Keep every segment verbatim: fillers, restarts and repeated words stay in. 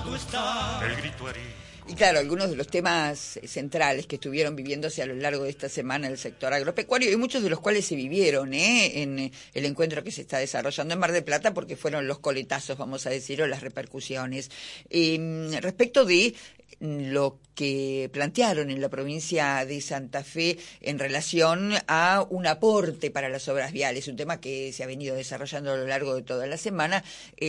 está el grito herido. Y claro, algunos de los temas centrales que estuvieron viviéndose a lo largo de esta semana en el sector agropecuario, y muchos de los cuales se vivieron ¿eh? en el encuentro que se está desarrollando en Mar del Plata, porque fueron los coletazos, vamos a decir, o las repercusiones. Eh, respecto de lo que plantearon en la provincia de Santa Fe en relación a un aporte para las obras viales, un tema que se ha venido desarrollando a lo largo de toda la semana.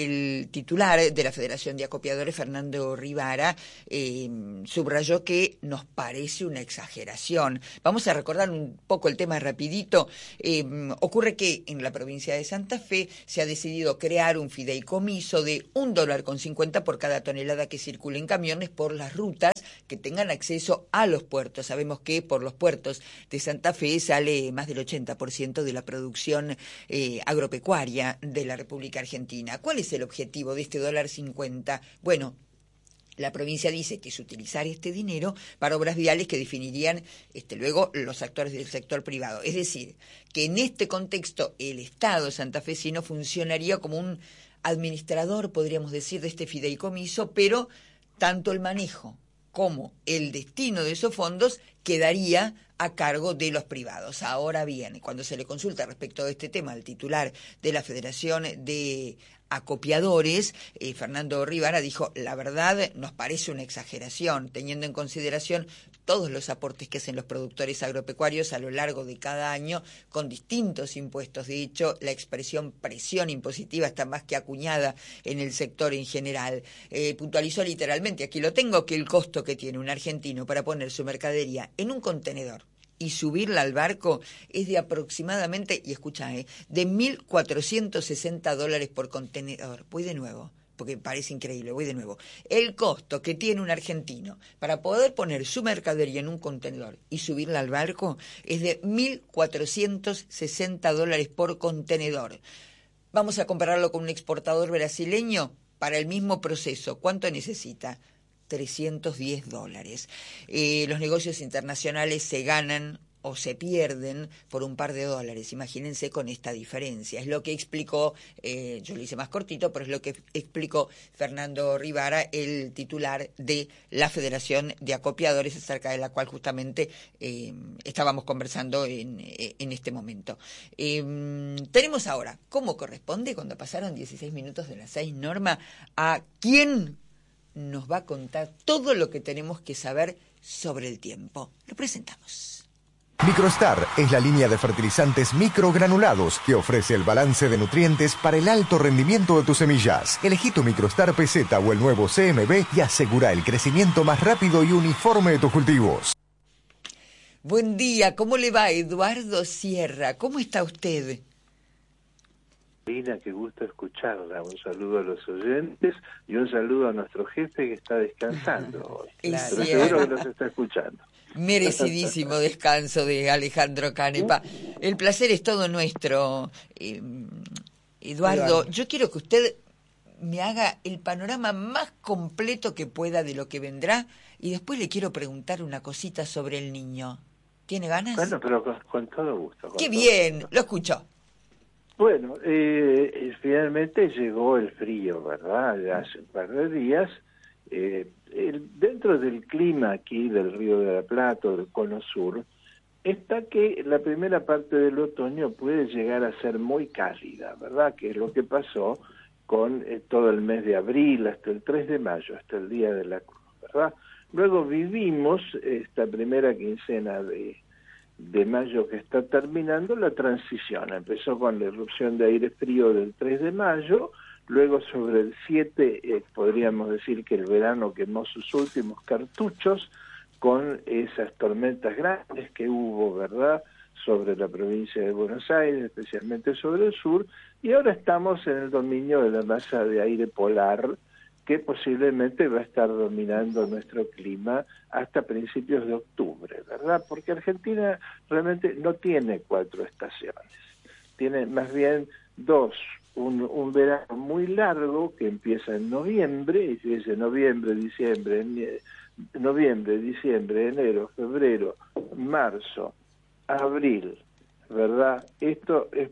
El titular de la Federación de Acopiadores, Fernando Rivara, eh, subrayó que nos parece una exageración. Vamos a recordar un poco el tema rapidito. Eh, ocurre que en la provincia de Santa Fe se ha decidido crear un fideicomiso de un dólar con cincuenta por cada tonelada que circule en camiones por las rutas que tengan acceso a los puertos. Sabemos que por los puertos de Santa Fe sale más del ochenta por ciento de la producción eh, agropecuaria de la República Argentina. ¿Cuál es el objetivo de este dólar cincuenta? Bueno, la provincia dice que es utilizar este dinero para obras viales que definirían este, luego los actores del sector privado. Es decir, que en este contexto el Estado santafesino funcionaría como un administrador, podríamos decir, de este fideicomiso, pero tanto el manejo como el destino de esos fondos quedaría a cargo de los privados. Ahora bien, cuando se le consulta respecto de este tema al titular de la Federación de Acopiadores, eh, Fernando Rivara, dijo: la verdad nos parece una exageración, teniendo en consideración todos los aportes que hacen los productores agropecuarios a lo largo de cada año con distintos impuestos. De hecho, la expresión presión impositiva está más que acuñada en el sector en general. Eh, puntualizó literalmente, aquí lo tengo, que el costo que tiene un argentino para poner su mercadería en un contenedor y subirla al barco es de aproximadamente, y escucha, eh, de mil cuatrocientos sesenta dólares por contenedor. Voy de nuevo, porque me parece increíble, voy de nuevo. El costo que tiene un argentino para poder poner su mercadería en un contenedor y subirla al barco es de mil cuatrocientos sesenta dólares por contenedor. Vamos a compararlo con un exportador brasileño para el mismo proceso. ¿Cuánto necesita? trescientos diez dólares. Eh, los negocios internacionales se ganan o se pierden por un par de dólares. Imagínense con esta diferencia. Es lo que explicó, eh, yo lo hice más cortito, pero es lo que explicó Fernando Rivara, el titular de la Federación de Acopiadores, acerca de la cual justamente eh, estábamos conversando en, en este momento. Eh, tenemos ahora, como corresponde, cuando pasaron dieciséis minutos de las seis, Norma, a quién nos va a contar todo lo que tenemos que saber sobre el tiempo. Lo presentamos. Microstar es la línea de fertilizantes microgranulados que ofrece el balance de nutrientes para el alto rendimiento de tus semillas. Elegí tu Microstar P Z o el nuevo C M B y asegura el crecimiento más rápido y uniforme de tus cultivos. Buen día, ¿cómo le va, Eduardo Sierra? ¿Cómo está usted? Lina, qué gusto escucharla. Un saludo a los oyentes y un saludo a nuestro jefe que está descansando hoy. Claro. Pero seguro que nos está escuchando. Merecidísimo descanso de Alejandro Canepa. El placer es todo nuestro. Eh, Eduardo, yo quiero que usted me haga el panorama más completo que pueda de lo que vendrá y después le quiero preguntar una cosita sobre el niño. ¿Tiene ganas? Bueno, pero con, con todo gusto. Con ¡Qué todo bien! gusto. Lo escucho. Bueno, eh, finalmente llegó el frío, ¿verdad? Ya hace un par de días. Eh, el, dentro del clima aquí del Río de la Plata, del Cono Sur, está que la primera parte del otoño puede llegar a ser muy cálida, ¿verdad? Que es lo que pasó con eh, todo el mes de abril hasta el tres de mayo, hasta el Día de la Cruz, ¿verdad? Luego vivimos esta primera quincena de... de mayo que está terminando la transición. Empezó con la irrupción de aire frío del tres de mayo, luego sobre el siete eh, podríamos decir que el verano quemó sus últimos cartuchos con esas tormentas grandes que hubo, ¿verdad?, sobre la provincia de Buenos Aires, especialmente sobre el sur, y ahora estamos en el dominio de la masa de aire polar, que posiblemente va a estar dominando nuestro clima hasta principios de octubre, ¿verdad? Porque Argentina realmente no tiene cuatro estaciones, tiene más bien dos, un, un verano muy largo que empieza en noviembre, y si dice noviembre, diciembre, en, noviembre, diciembre, enero, febrero, marzo, abril, ¿verdad? Esto es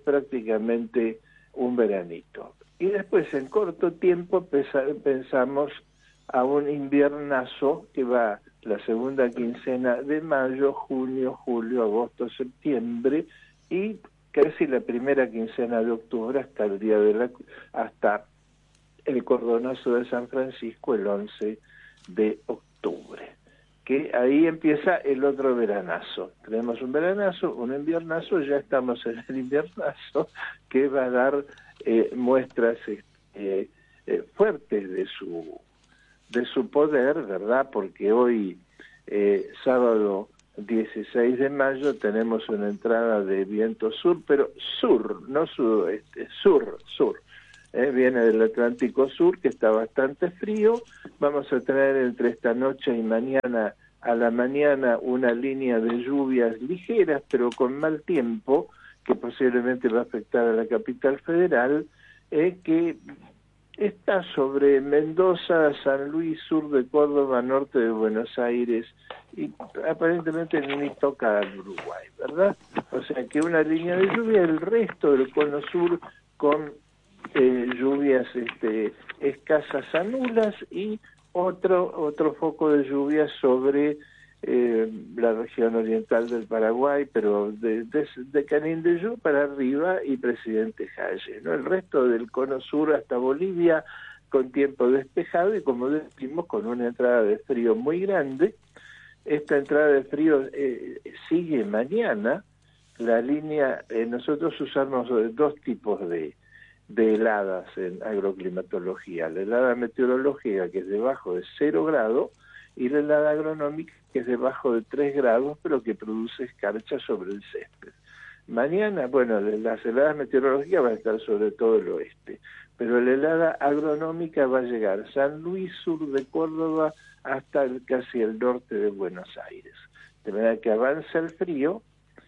prácticamente un veranito. Y después, en corto tiempo, pensamos a un inviernazo que va la segunda quincena de mayo, junio, julio, agosto, septiembre y casi la primera quincena de octubre hasta el día de la hasta el cordonazo de San Francisco el once de octubre, que ahí empieza el otro veranazo. Tenemos un veranazo, un inviernazo, ya estamos en el inviernazo que va a dar eh, muestras eh, eh, fuertes de su de su poder, ¿verdad? Porque hoy, eh, sábado dieciséis de mayo, tenemos una entrada de viento sur, pero sur, no sudoeste, sur, sur. Eh, viene del Atlántico Sur, que está bastante frío. Vamos a tener entre esta noche y mañana a la mañana una línea de lluvias ligeras, pero con mal tiempo, que posiblemente va a afectar a la capital federal, eh, que está sobre Mendoza, San Luis, sur de Córdoba, norte de Buenos Aires, y aparentemente ni toca al Uruguay, ¿verdad? O sea que una línea de lluvia, el resto del cono sur con eh, lluvias este, escasas a nulas y otro, otro foco de lluvia sobre eh, la región oriental del Paraguay, pero de, de, de Canindeyú para arriba y Presidente Halle, ¿no? El resto del cono sur hasta Bolivia con tiempo despejado y, como decimos, con una entrada de frío muy grande. Esta entrada de frío eh, sigue mañana. La línea, eh, nosotros usamos dos tipos de, de heladas en agroclimatología. La helada meteorológica, que es debajo de cero grado, y la helada agronómica, que es debajo de tres grados, pero que produce escarcha sobre el césped. Mañana, bueno, las heladas meteorológicas van a estar sobre todo el oeste, pero la helada agronómica va a llegar a San Luis, sur de Córdoba, hasta el, casi el norte de Buenos Aires. De manera que avanza el frío,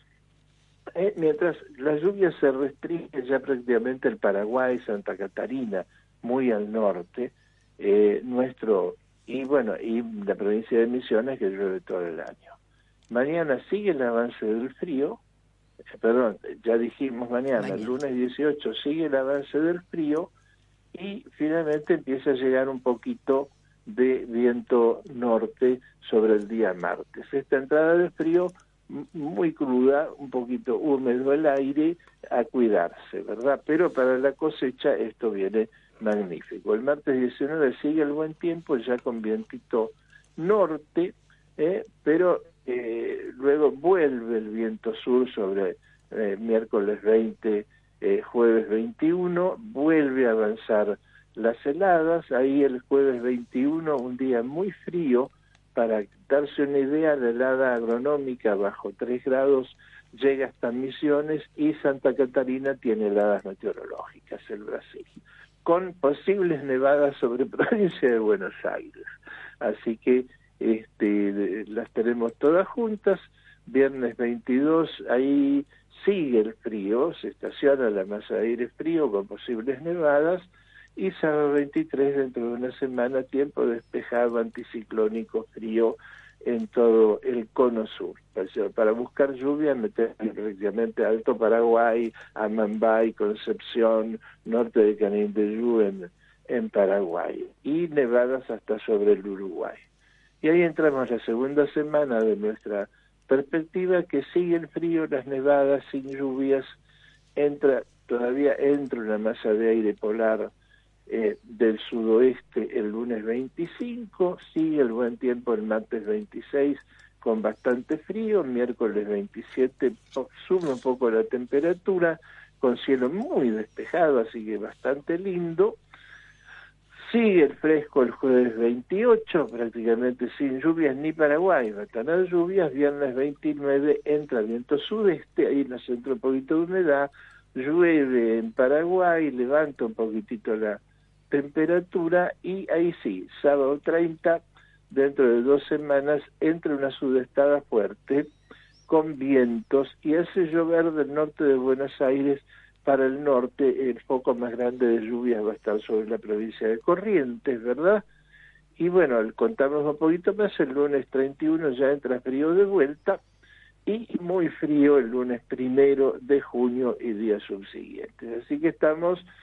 eh, mientras las lluvias se restringen ya prácticamente el Paraguay, Santa Catarina, muy al norte, eh, nuestro... y bueno, y la provincia de Misiones, que llueve todo el año. Mañana sigue el avance del frío, eh, perdón, ya dijimos mañana, mañana, el lunes dieciocho sigue el avance del frío, y finalmente empieza a llegar un poquito de viento norte sobre el día martes. Esta entrada de frío muy cruda, un poquito húmedo el aire, a cuidarse, ¿verdad? Pero para la cosecha esto viene magnífico. El martes diecinueve sigue el buen tiempo, ya con vientito norte, eh, pero eh, luego vuelve el viento sur sobre eh, miércoles veinte, eh, jueves veintiuno, vuelve a avanzar las heladas. Ahí el jueves veintiuno, un día muy frío, para darse una idea, la helada agronómica bajo tres grados llega hasta Misiones, y Santa Catarina tiene heladas meteorológicas, el Brasil, con posibles nevadas sobre provincia de Buenos Aires. Así que este, las tenemos todas juntas. Viernes veintidós, ahí sigue el frío, se estaciona la masa de aire frío con posibles nevadas, y sábado veintitrés, dentro de una semana, tiempo despejado, anticiclónico, frío en todo el cono sur. Para buscar lluvia, meter prácticamente Alto Paraguay, Amambay, Concepción, norte de Canindeyú en, en Paraguay, y nevadas hasta sobre el Uruguay. Y ahí entramos la segunda semana de nuestra perspectiva, que sigue el frío, las nevadas, sin lluvias. Entra, todavía entra una masa de aire polar Eh, del sudoeste el lunes veinticinco, sigue el buen tiempo el martes veintiséis con bastante frío, miércoles veintisiete sube un poco la temperatura, con cielo muy despejado, así que bastante lindo. Sigue el fresco el jueves veintiocho, prácticamente sin lluvias ni Paraguay, va a tener lluvias. Viernes veintinueve entra viento sudeste, ahí nos entra un poquito de humedad, llueve en Paraguay, levanta un poquitito la temperatura, y ahí sí, sábado treinta, dentro de dos semanas, entra una sudestada fuerte con vientos y hace llover del norte de Buenos Aires para el norte. El foco más grande de lluvias va a estar sobre la provincia de Corrientes, ¿verdad? Y bueno, contamos un poquito más, el lunes treinta y uno ya entra frío de vuelta, y muy frío el lunes primero de junio y días subsiguientes. Así que estamos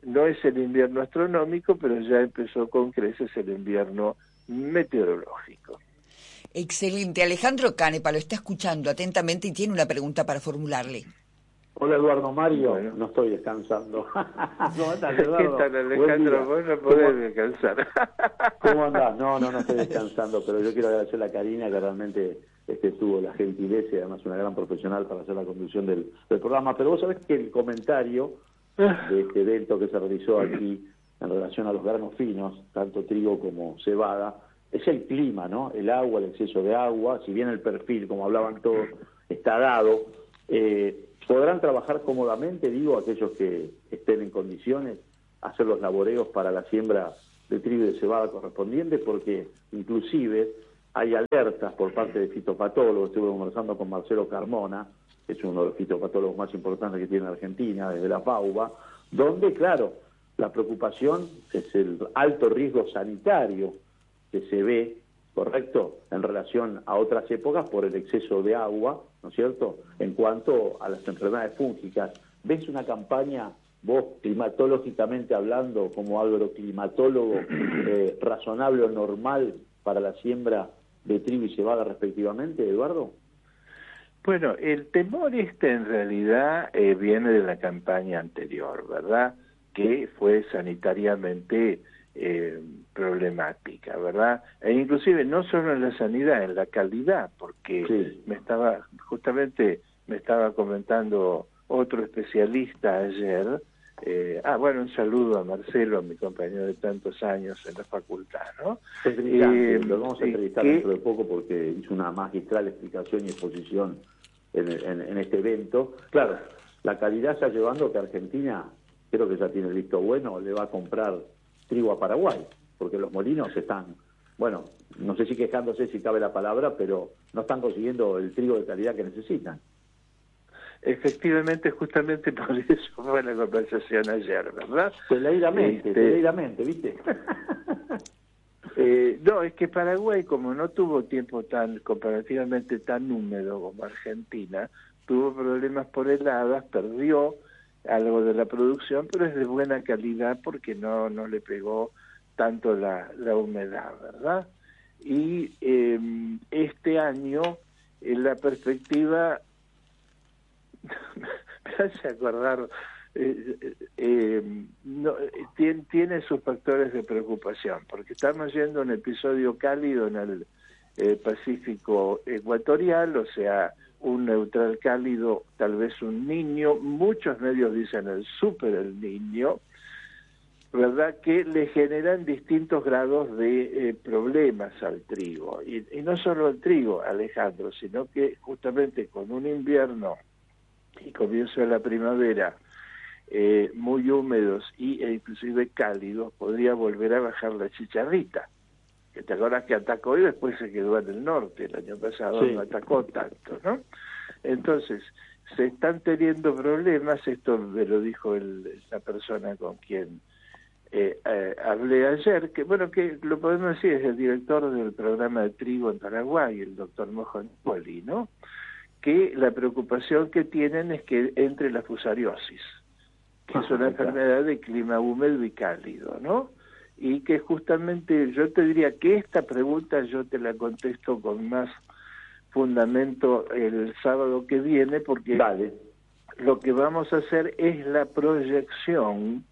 no es el invierno astronómico, pero ya empezó con creces el invierno meteorológico. Excelente. Alejandro Canepa lo está escuchando atentamente y tiene una pregunta para formularle. Hola Eduardo Mario, Bueno. no estoy descansando. ¿Cómo estás, Eduardo? ¿Qué tal, Alejandro? Vos no podés ¿Cómo, descansar. ¿Cómo andás? No, no, no estoy descansando, pero yo quiero agradecerle a Karina, que realmente este, tuvo la gentileza y además una gran profesional para hacer la conducción del, del programa. Pero vos sabés que el comentario de este evento que se realizó aquí en relación a los granos finos, tanto trigo como cebada, es el clima, ¿no? El agua, el exceso de agua, si bien el perfil, como hablaban todos, está dado, eh, podrán trabajar cómodamente, digo, aquellos que estén en condiciones, hacer los laboreos para la siembra de trigo y de cebada correspondiente, porque inclusive hay alertas por parte de fitopatólogos. Estuve conversando con Marcelo Carmona, que es uno de los fitopatólogos más importantes que tiene Argentina, desde la PAUBA, donde, claro, la preocupación es el alto riesgo sanitario que se ve, ¿correcto?, en relación a otras épocas por el exceso de agua, ¿no es cierto?, en cuanto a las enfermedades fúngicas. ¿Ves una campaña, vos, climatológicamente hablando, como agroclimatólogo, eh, razonable o normal para la siembra de trigo y cebada respectivamente, Eduardo? Bueno, el temor este en realidad eh, viene de la campaña anterior, ¿verdad?, que fue sanitariamente eh, problemática, ¿verdad? E inclusive no solo en la sanidad, en la calidad, porque sí. me estaba, justamente me estaba comentando otro especialista ayer, eh, ah, bueno, un saludo a Marcelo, mi compañero de tantos años en la facultad, ¿no? Eh, lo vamos a entrevistar que, dentro de poco porque hizo una magistral explicación y exposición en, en, en este evento. Claro, la calidad está llevando que Argentina, creo que ya tiene el visto bueno, le va a comprar trigo a Paraguay, porque los molinos están, bueno, no sé si quejándose si cabe la palabra, pero no están consiguiendo el trigo de calidad que necesitan. Efectivamente, justamente por eso fue la conversación ayer, ¿verdad? Teleiramente, este, teleiramente, ¿viste? eh, no, es que Paraguay, como no tuvo tiempo tan comparativamente tan húmedo como Argentina, tuvo problemas por heladas, perdió algo de la producción, pero es de buena calidad porque no, no le pegó tanto la, la humedad, ¿verdad? Y eh, este año, en la perspectiva, me hace acordar, eh, eh, no, tiene, tiene sus factores de preocupación, porque estamos yendo a un episodio cálido en el eh, Pacífico ecuatorial, o sea, un neutral cálido, tal vez un niño, muchos medios dicen el super el niño, ¿verdad?, que le generan distintos grados de eh, problemas al trigo. Y, y no solo al trigo, Alejandro, sino que justamente con un invierno y comienzo de la primavera eh, muy húmedos y, e inclusive cálidos, podría volver a bajar la chicharrita. Que te acuerdas que atacó y después se quedó en el norte, el año pasado sí. no atacó tanto, ¿no? Entonces, se están teniendo problemas, esto me lo dijo el, la persona con quien eh, eh, hablé ayer, que bueno, que lo podemos decir, es el director del programa de trigo en Paraguay, el doctor Mojonipoli, ¿no?, que la preocupación que tienen es que entre la fusariosis, que es una enfermedad de clima húmedo y cálido, ¿no?, y que justamente yo te diría que esta pregunta yo te la contesto con más fundamento el sábado que viene, porque Dale. lo que vamos a hacer es la proyección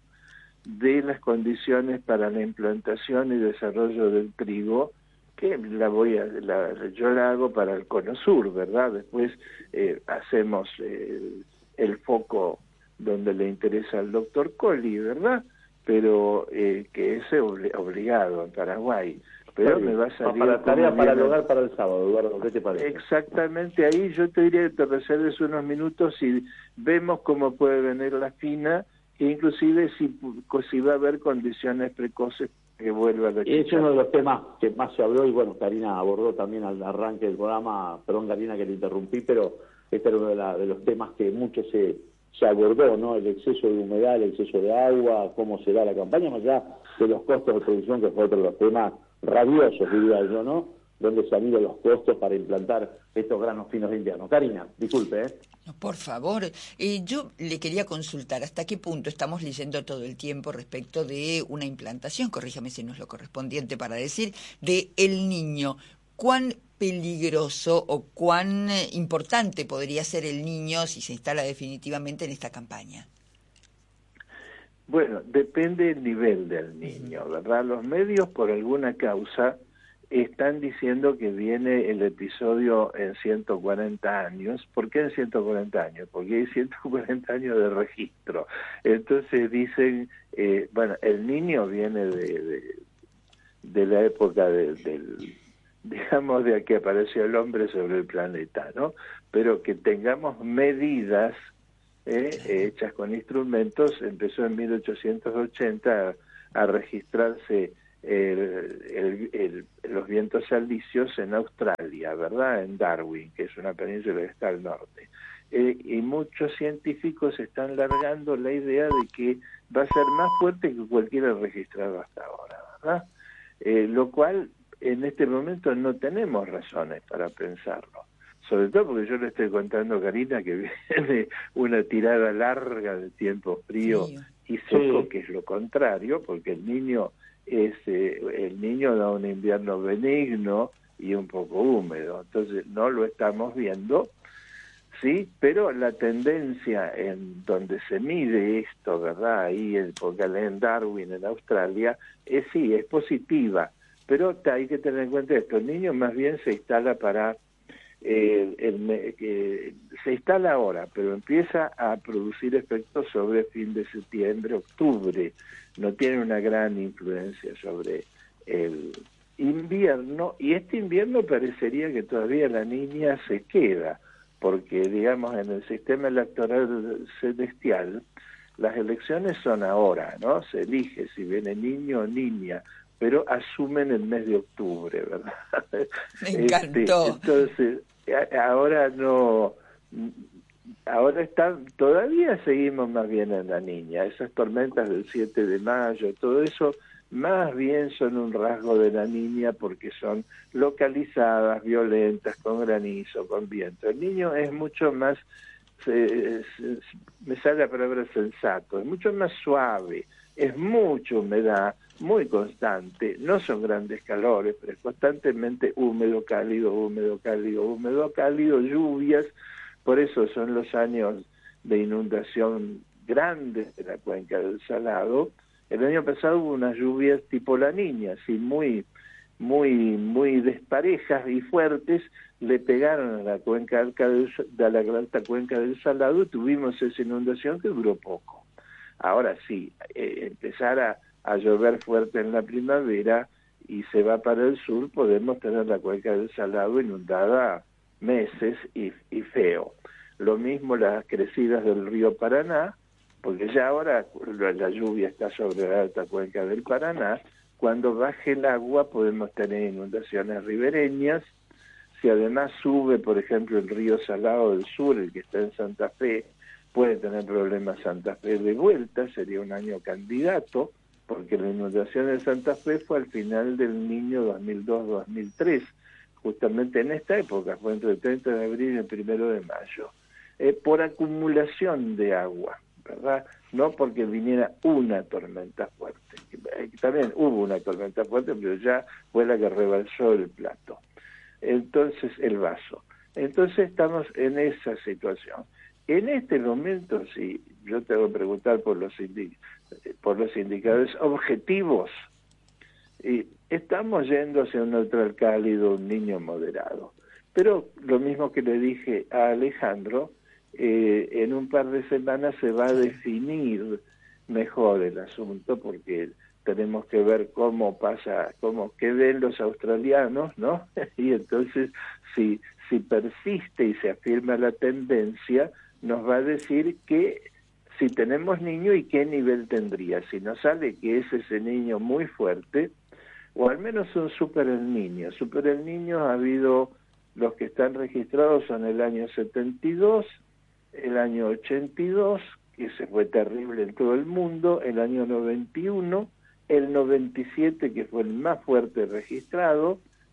de las condiciones para la implantación y desarrollo del trigo, que la voy a, la, yo la hago para el Cono Sur, ¿verdad? Después eh, hacemos eh, el foco donde le interesa al doctor Colli, ¿verdad?, pero eh, que es obligado en Paraguay. Pero me va a salir... Para tarea para el hogar para el sábado, Eduardo, ¿qué te parece? Exactamente, ahí yo te diría que te reserves unos minutos y vemos cómo puede venir la fina, e inclusive si, si va a haber condiciones precoces que vuelva a la chicha. Es uno de los temas que más se habló, y bueno, Karina abordó también al arranque del programa, perdón Karina que le interrumpí, pero este era uno de, la, de los temas que mucho se... se abordó, ¿no?, el exceso de humedad, el exceso de agua, cómo se da la campaña, más allá de los costos de producción, que fue otro de los temas rabiosos, diría yo, ¿no?, dónde se han ido los costos para implantar estos granos finos de invierno. Karina, disculpe, ¿eh? No, por favor, eh, yo le quería consultar hasta qué punto estamos leyendo todo el tiempo respecto de una implantación, corríjame si no es lo correspondiente para decir, de El Niño. ¿Cuán peligroso o cuán eh, importante podría ser El Niño si se instala definitivamente en esta campaña? Bueno, depende del nivel del niño, ¿verdad? Los medios, por alguna causa, están diciendo que viene el episodio en ciento cuarenta años. ¿Por qué en ciento cuarenta años? Porque hay ciento cuarenta años de registro. Entonces dicen, eh, bueno, el niño viene de, de, de la época de, del, digamos, de que apareció el hombre sobre el planeta, ¿no? Pero que tengamos medidas eh, hechas con instrumentos, empezó en mil ochocientos ochenta a, a registrarse El, el, el, los vientos alisios en Australia, ¿verdad? En Darwin, que es una península que está al norte. Eh, y muchos científicos están largando la idea de que va a ser más fuerte que cualquiera registrado hasta ahora, ¿verdad? Eh, lo cual, en este momento no tenemos razones para pensarlo. Sobre todo porque yo le estoy contando, Karina, que viene una tirada larga de tiempo frío sí. y seco, sí. que es lo contrario, porque el niño... Es, eh, el niño da un invierno benigno y un poco húmedo, entonces no lo estamos viendo, sí, pero la tendencia en donde se mide esto, ¿verdad? Ahí en, porque en Darwin, en Australia, es sí, es positiva, pero hay que tener en cuenta esto, el niño más bien se instala para, eh, el, eh, se instala ahora, pero empieza a producir efectos sobre fin de septiembre, octubre, no tiene una gran influencia sobre el invierno, y este invierno parecería que todavía la niña se queda, porque digamos en el sistema electoral celestial las elecciones son ahora, ¿no? Se elige si viene niño o niña, pero asumen el mes de octubre, ¿verdad? Me encantó. Este, entonces, ahora no... Ahora está, todavía seguimos más bien en la niña, esas tormentas del siete de mayo, todo eso más bien son un rasgo de la niña porque son localizadas, violentas, con granizo, con viento. El niño es mucho más, se, se, me sale la palabra sensato, es mucho más suave, es mucha humedad, muy constante, no son grandes calores, pero es constantemente húmedo, cálido, húmedo, cálido, húmedo, cálido, lluvias. Por eso son los años de inundación grandes de la cuenca del Salado. El año pasado hubo unas lluvias tipo La Niña, así muy, muy, muy desparejas y fuertes, le pegaron a la cuenca del, de la alta cuenca del Salado y tuvimos esa inundación que duró poco. Ahora sí, eh, empezar a, a llover fuerte en la primavera y se va para el sur, podemos tener la cuenca del Salado inundada meses y, y feo. Lo mismo las crecidas del río Paraná, porque ya ahora la lluvia está sobre la alta cuenca del Paraná, cuando baje el agua podemos tener inundaciones ribereñas. Si además sube, por ejemplo, el río Salado del Sur, el que está en Santa Fe, puede tener problemas Santa Fe de vuelta, sería un año candidato, porque la inundación de Santa Fe fue al final del Niño dos mil dos dos mil tres, justamente en esta época, fue entre el treinta de abril y el primero de mayo, eh, por acumulación de agua, ¿verdad? No porque viniera una tormenta fuerte. Eh, también hubo una tormenta fuerte, pero ya fue la que rebalsó el plato. Entonces, el vaso. Entonces estamos en esa situación. En este momento, si yo te voy a preguntar por los, indi por los indicadores objetivos, y estamos yendo hacia un neutral cálido, un niño moderado. Pero lo mismo que le dije a Alejandro, eh, en un par de semanas se va a definir mejor el asunto, porque tenemos que ver cómo pasa, cómo qué ven los australianos, ¿no? Y entonces, si, si persiste y se afirma la tendencia, nos va a decir que si tenemos niño y qué nivel tendría. Si nos sale que es ese niño muy fuerte, o al menos un super el niño. Super el niño ha habido, los que están registrados son el año setenta y dos, el año ochenta y dos, que se fue terrible en todo el mundo, el año noventa y uno, el noventa y siete, que fue el más fuerte registrado,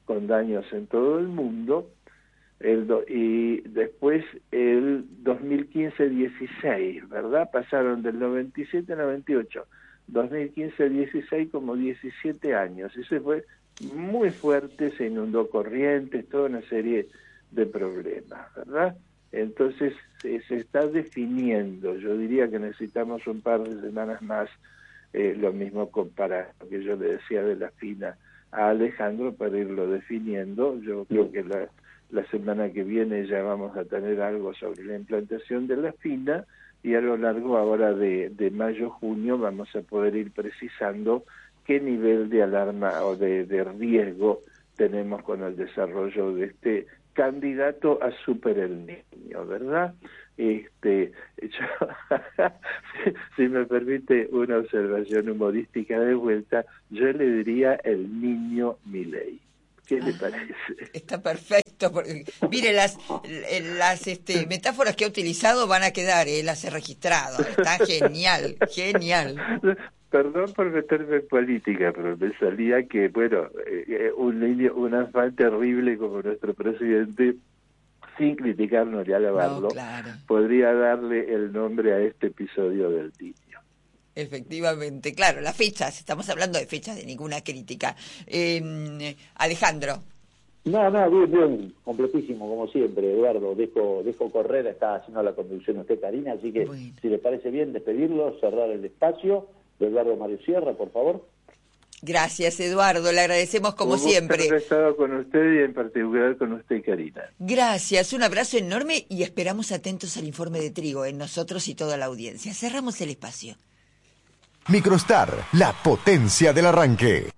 con daños en todo el mundo, el do, y después el dos mil quince dieciséis, ¿verdad? Pasaron del noventa y siete al noventa y ocho, dos mil quince dieciséis como diecisiete años. Ese fue muy fuerte, se inundó Corrientes, toda una serie de problemas, ¿verdad? Entonces se, se está definiendo, yo diría que necesitamos un par de semanas más, eh, lo mismo para lo que yo le decía de la FINA a Alejandro, para irlo definiendo. Yo creo que la, la semana que viene ya vamos a tener algo sobre la implantación de la FINA, y a lo largo ahora de, de mayo, junio vamos a poder ir precisando qué nivel de alarma o de, de riesgo tenemos con el desarrollo de este candidato a super el niño, ¿verdad? Este, yo, si, si me permite una observación humorística de vuelta, yo le diría el niño Milei. ¿Qué le parece? Está perfecto, porque mire, las las este, metáforas que ha utilizado van a quedar, él las he registrado. Está genial, genial. Perdón por meterme en política, pero me salía que, bueno, eh, un niño, un afán terrible como nuestro presidente, sin criticarlo ni alabarlo, No, claro. podría darle el nombre a este episodio del niño. Efectivamente, claro, las fechas, estamos hablando de fechas, de ninguna crítica. Eh, Alejandro. No, no, bien, bien, completísimo, como siempre, Eduardo. Dejo, dejo correr, está haciendo la conducción usted, Karina, así que bueno, si le parece bien, despedirlo, cerrar el espacio. Eduardo Mario Sierra, por favor. Gracias, Eduardo, le agradecemos como Un siempre. He estado con usted y en particular con usted, Karina. Gracias, un abrazo enorme y esperamos atentos al informe de Trigo, en nosotros y toda la audiencia. Cerramos el espacio. Microstar, la potencia del arranque.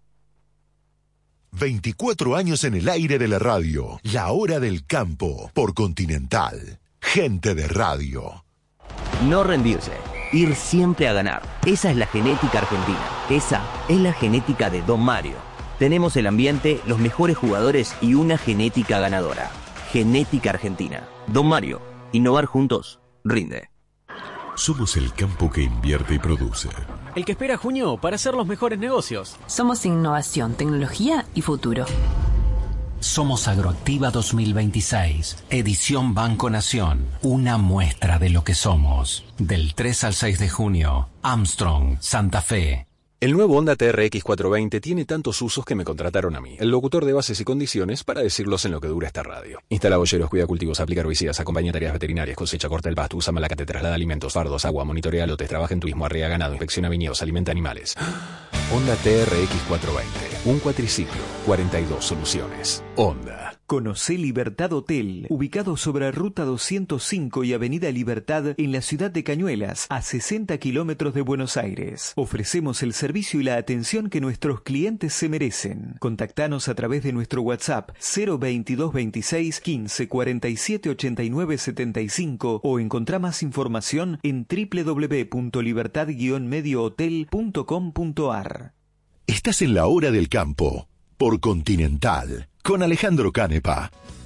veinticuatro años en el aire de la radio. La hora del campo, por Continental. Gente de radio. No rendirse. Ir siempre a ganar. Esa es la genética argentina. Esa es la genética de Don Mario. Tenemos el ambiente, los mejores jugadores y una genética ganadora. Genética argentina. Don Mario. Innovar juntos. Rinde. Somos el campo que invierte y produce. El que espera junio para hacer los mejores negocios. Somos innovación, tecnología y futuro. Somos Agroactiva dos mil veintiséis, edición Banco Nación, una muestra de lo que somos. Del tres al seis de junio, Armstrong, Santa Fe. El nuevo Honda T R X cuatrocientos veinte tiene tantos usos que me contrataron a mí, el locutor de bases y condiciones, para decirlos en lo que dura esta radio. Instala boyeros, cuida cultivos, aplica herbicidas, acompaña tareas veterinarias, cosecha, corta el pasto, usa malacate, traslada alimentos, fardos, agua, monitorea lotes, trabaja en turismo, arrea ganado, inspecciona viñedos, alimenta animales. Honda T R X cuatrocientos veinte, un cuatriciclo, cuarenta y dos soluciones. Honda. Conocé Libertad Hotel, ubicado sobre Ruta doscientos cinco y Avenida Libertad en la ciudad de Cañuelas, a sesenta kilómetros de Buenos Aires. Ofrecemos el servicio y la atención que nuestros clientes se merecen. Contactanos a través de nuestro WhatsApp cero veintidós veintiséis quince cuarenta y siete ochenta y nueve setenta y cinco o encontrá más información en doble u doble u doble u punto libertad guion medio hotel punto com punto ar. Estás en la hora del campo, por Continental, con Alejandro Canepa.